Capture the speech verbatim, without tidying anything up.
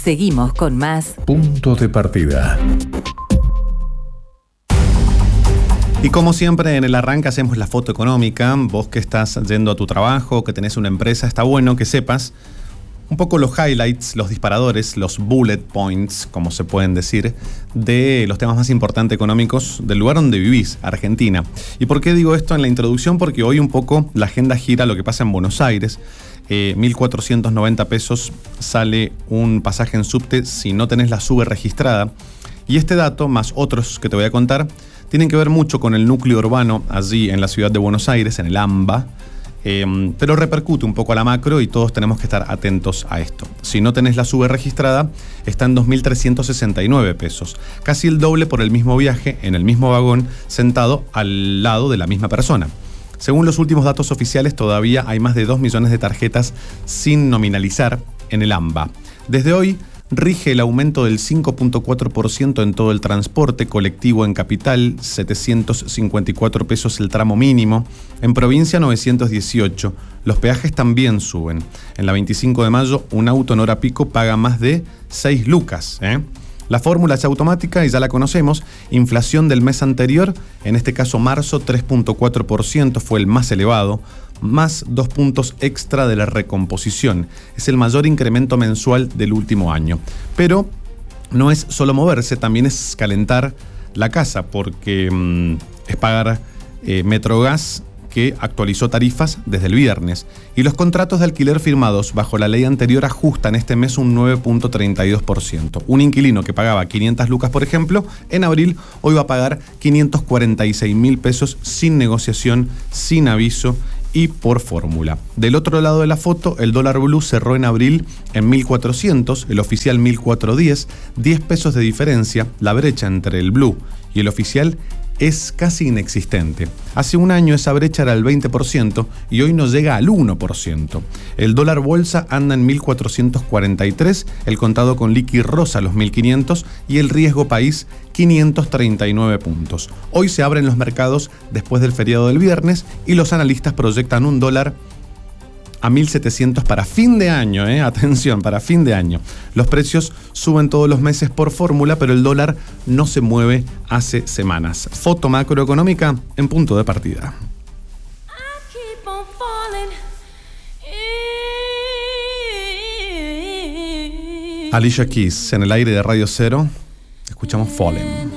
Seguimos con más Punto de Partida. Y como siempre en el arranque hacemos la foto económica. Vos que estás yendo a tu trabajo, que tenés una empresa, está bueno que sepas un poco los highlights, los disparadores, los bullet points, como se pueden decir, de los temas más importantes económicos del lugar donde vivís, Argentina. ¿Y por qué digo esto en la introducción? Porque hoy un poco la agenda gira a lo que pasa en Buenos Aires. Eh, mil cuatrocientos noventa pesos sale un pasaje en subte si no tenés la SUBE registrada. Y este dato, más otros que te voy a contar, tienen que ver mucho con el núcleo urbano allí en la ciudad de Buenos Aires, en el AMBA. Eh, pero repercute un poco a la macro y todos tenemos que estar atentos a esto. Si no tenés la SUBE registrada, está en dos mil trescientos sesenta y nueve pesos, casi el doble por el mismo viaje, en el mismo vagón, sentado al lado de la misma persona. Según los últimos datos oficiales, todavía hay más de dos millones de tarjetas sin nominalizar en el AMBA. Desde hoy rige el aumento del cinco punto cuatro por ciento en todo el transporte colectivo en capital, setecientos cincuenta y cuatro pesos el tramo mínimo, en provincia novecientos dieciocho. Los peajes también suben. En la veinticinco de mayo, un auto en hora pico paga más de seis lucas. ¿eh? La fórmula es automática y ya la conocemos. Inflación del mes anterior, en este caso marzo, tres punto cuatro por ciento fue el más elevado, más dos puntos extra de la recomposición. Es el mayor incremento mensual del último año. Pero no es solo moverse, también es calentar la casa, porque mmm, es pagar eh, Metrogas, que actualizó tarifas desde el viernes. Y los contratos de alquiler firmados bajo la ley anterior ajustan este mes un nueve punto treinta y dos por ciento. Un inquilino que pagaba quinientas lucas, por ejemplo, en abril, hoy va a pagar quinientos cuarenta y seis mil pesos sin negociación, sin aviso y por fórmula. Del otro lado de la foto, el dólar blue cerró en abril en mil cuatrocientos, el oficial mil cuatrocientos diez, diez pesos de diferencia. La brecha entre el blue y el oficial es casi inexistente. Hace un año esa brecha era el veinte por ciento y hoy no llega al uno por ciento. El dólar bolsa anda en mil cuatrocientos cuarenta y tres, el contado con liqui rosa los mil quinientos y el riesgo país quinientos treinta y nueve puntos. Hoy se abren los mercados después del feriado del viernes y los analistas proyectan un dólar a mil setecientos para fin de año, ¿eh? Atención, para fin de año. Los precios suben todos los meses por fórmula, pero el dólar no se mueve hace semanas. Foto macroeconómica en Punto de Partida. Alicia Keys en el aire de Radio Cero. Escuchamos Fallen.